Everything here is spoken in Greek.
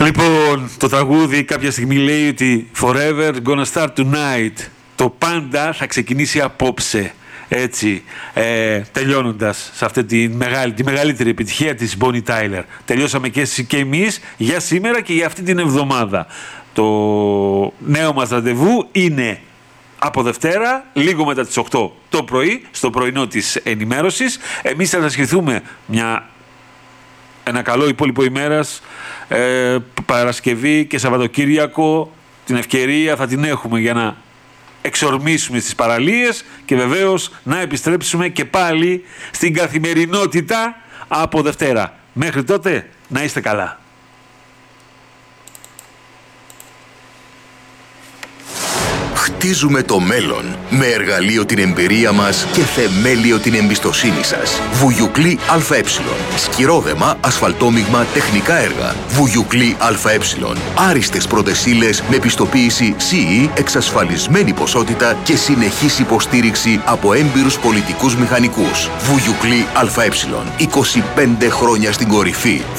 Λοιπόν, το τραγούδι κάποια στιγμή λέει ότι Forever gonna start tonight. Το πάντα θα ξεκινήσει απόψε. Έτσι, τελειώνοντας σε αυτή τη μεγαλύτερη επιτυχία της Bonnie Tyler. Τελειώσαμε και εμείς για σήμερα και για αυτή την εβδομάδα. Το νέο μας ραντεβού είναι από Δευτέρα, λίγο μετά τις 8 το πρωί, στο πρωινό της ενημέρωσης. Εμείς θα σας ευχηθούμε ένα καλό υπόλοιπο ημέρας, Παρασκευή και Σαββατοκύριακο. Την ευκαιρία θα την έχουμε για να εξορμήσουμε στις παραλίες και βεβαίως να επιστρέψουμε και πάλι στην καθημερινότητα από Δευτέρα. Μέχρι τότε να είστε καλά. Χτίζουμε το μέλλον με εργαλείο την εμπειρία μας και θεμέλιο την εμπιστοσύνη σας. Βουγιουκλή ΑΕ. Σκυρόδεμα, ασφαλτόμιγμα, τεχνικά έργα. Βουγιουκλή ΑΕ. Άριστες πρώτες ύλες με πιστοποίηση CE, εξασφαλισμένη ποσότητα και συνεχής υποστήριξη από έμπειρους πολιτικούς μηχανικούς. Βουγιουκλή ΑΕ. 25 χρόνια στην κορυφή.